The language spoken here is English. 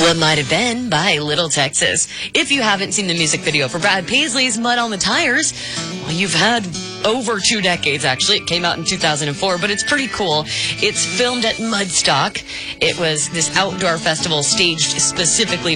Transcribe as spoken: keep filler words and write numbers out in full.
What Might Have Been by Little Texas. If you haven't seen the music video for Brad Paisley's Mud on the Tires, well, you've had over two decades, actually. It came out in two thousand four, but it's pretty cool. It's filmed at Mudstock. It was this outdoor festival staged specifically